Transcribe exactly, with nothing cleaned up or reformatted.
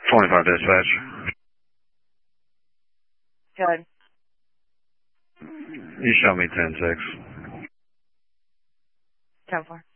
twenty-five dispatch. Good. You show me ten six. ten four.